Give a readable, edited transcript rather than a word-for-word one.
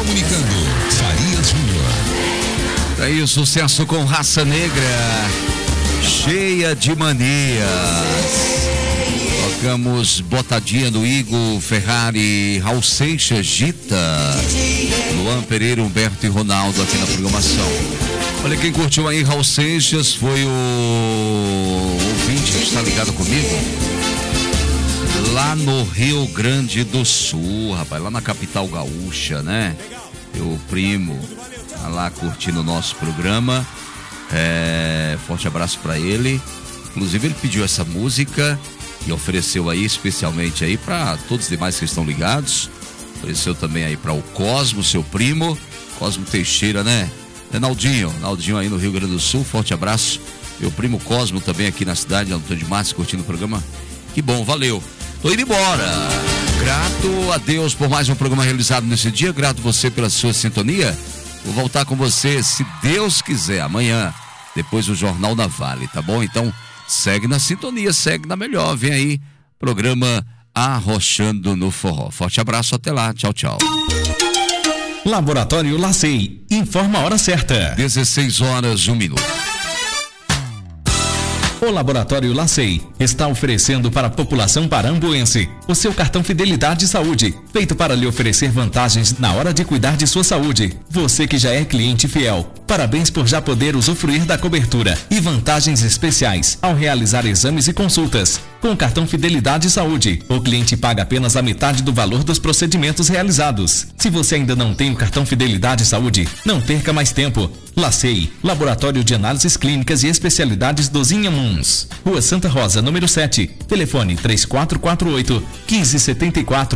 Comunicando, Farias Júnior. Aí o sucesso com Raça Negra, Cheia de Manias. Tocamos Botadinha do Igor, Ferrari, Raul Seixas, Gita, Luan Pereira, Humberto e Ronaldo aqui na programação. Olha, quem curtiu aí Raul Seixas foi o ouvinte que está ligado comigo lá no Rio Grande do Sul, rapaz, lá na capital gaúcha, né? Meu primo tá lá curtindo o nosso programa. Forte abraço para ele. Inclusive ele pediu essa música e ofereceu aí especialmente aí para todos os demais que estão ligados. Ofereceu também aí para o Cosmo, seu primo, Cosmo Teixeira, né? Naldinho aí no Rio Grande do Sul, forte abraço. Meu primo Cosmo também aqui na cidade, Antônio de Matos, curtindo o programa. Que bom, valeu. Tô indo embora. Grato a Deus por mais um programa realizado nesse dia. Grato você pela sua sintonia. Vou voltar com você, se Deus quiser, amanhã, depois do Jornal da Vale, tá bom? Então, segue na sintonia, segue na melhor. Vem aí, programa Arrochando no Forró. Forte abraço, até lá. Tchau, tchau. Laboratório Lacei, informa a hora certa. 16h01. O Laboratório Lacei está oferecendo para a população parambuense o seu cartão Fidelidade Saúde, feito para lhe oferecer vantagens na hora de cuidar de sua saúde. Você que já é cliente fiel, parabéns por já poder usufruir da cobertura e vantagens especiais ao realizar exames e consultas. Com o cartão Fidelidade Saúde, o cliente paga apenas a metade do valor dos procedimentos realizados. Se você ainda não tem o cartão Fidelidade Saúde, não perca mais tempo. Lacei, Laboratório de Análises Clínicas e Especialidades dos Inhamuns. Rua Santa Rosa, número 7. Telefone 3448-1574.